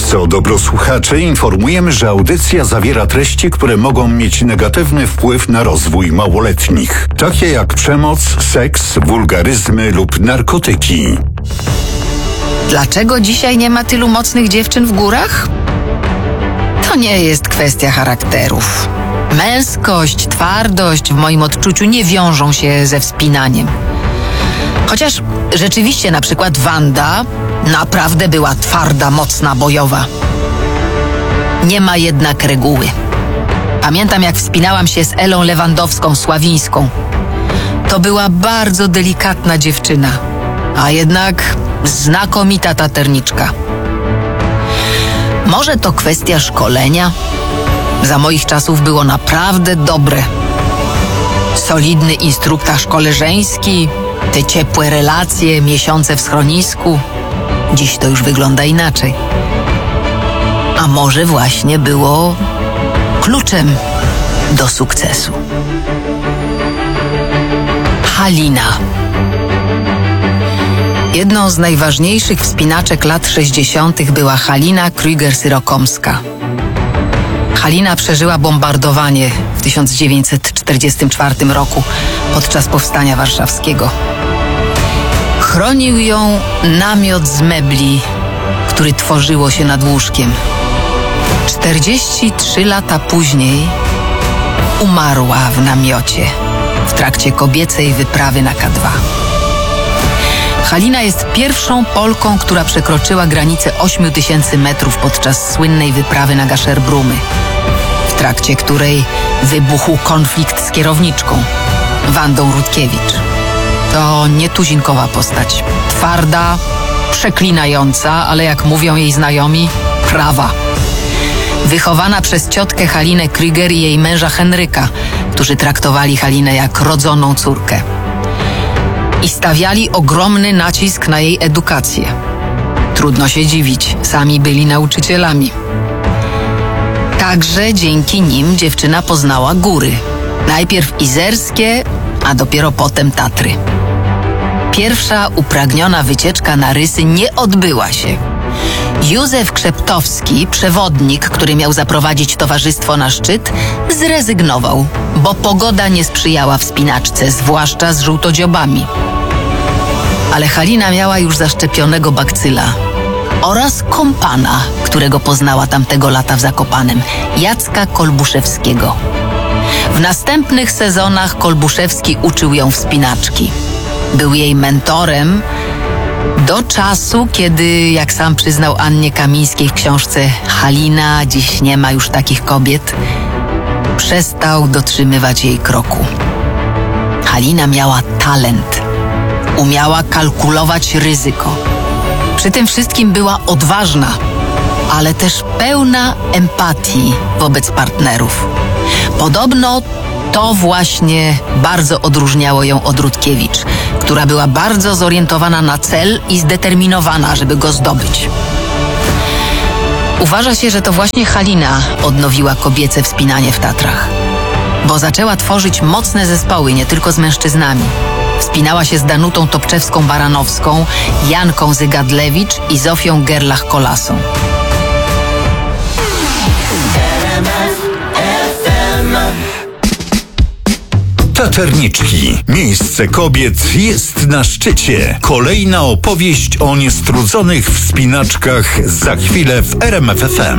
trosce o dobro słuchaczy informujemy, że audycja zawiera treści, które mogą mieć negatywny wpływ na rozwój małoletnich, takie jak przemoc, seks, wulgaryzmy lub narkotyki. Dlaczego dzisiaj nie ma tylu mocnych dziewczyn w górach? To nie jest kwestia charakterów. Męskość, twardość w moim odczuciu nie wiążą się ze wspinaniem. Chociaż rzeczywiście na przykład Wanda naprawdę była twarda, mocna, bojowa. Nie ma jednak reguły. Pamiętam, jak wspinałam się z Elą Lewandowską-Sławińską. To była bardzo delikatna dziewczyna, a jednak znakomita taterniczka. Może to kwestia szkolenia? Za moich czasów było naprawdę dobre. Solidny instruktaż koleżeński, te ciepłe relacje, miesiące w schronisku. Dziś to już wygląda inaczej. A może właśnie było kluczem do sukcesu. Halina. Jedną z najważniejszych wspinaczek lat 60. była Halina Krüger-Syrokomska. Halina przeżyła bombardowanie w 1944 roku podczas Powstania Warszawskiego. Chronił ją namiot z mebli, który tworzyło się nad łóżkiem. 43 lata później umarła w namiocie w trakcie kobiecej wyprawy na K2. Halina jest pierwszą Polką, która przekroczyła granicę 8000 metrów podczas słynnej wyprawy na Gaszerbrumy, w trakcie której wybuchł konflikt z kierowniczką, Wandą Rutkiewicz. To nietuzinkowa postać. Twarda, przeklinająca, ale jak mówią jej znajomi, prawa. Wychowana przez ciotkę Halinę Krüger i jej męża Henryka, którzy traktowali Halinę jak rodzoną córkę. I stawiali ogromny nacisk na jej edukację. Trudno się dziwić, sami byli nauczycielami. Także dzięki nim dziewczyna poznała góry. Najpierw izerskie, a dopiero potem Tatry. Pierwsza upragniona wycieczka na Rysy nie odbyła się. Józef Krzeptowski, przewodnik, który miał zaprowadzić towarzystwo na szczyt, zrezygnował, bo pogoda nie sprzyjała wspinaczce, zwłaszcza z żółtodziobami. Ale Halina miała już zaszczepionego bakcyla oraz kompana, którego poznała tamtego lata w Zakopanem, Jacka Kolbuszewskiego. W następnych sezonach Kolbuszewski uczył ją wspinaczki. Był jej mentorem do czasu, kiedy, jak sam przyznał Annie Kamińskiej w książce Halina, dziś nie ma już takich kobiet, przestał dotrzymywać jej kroku. Halina miała talent. Umiała kalkulować ryzyko. Przy tym wszystkim była odważna, ale też pełna empatii wobec partnerów. Podobno to właśnie bardzo odróżniało ją od Rutkiewicz, która była bardzo zorientowana na cel i zdeterminowana, żeby go zdobyć. Uważa się, że to właśnie Halina odnowiła kobiece wspinanie w Tatrach, bo zaczęła tworzyć mocne zespoły nie tylko z mężczyznami. Wspinała się z Danutą Topczewską-Baranowską, Janką Zygadlewicz i Zofią Gerlach-Kolasą. Taterniczki. Miejsce kobiet jest na szczycie. Kolejna opowieść o niestrudzonych wspinaczkach za chwilę w RMF FM.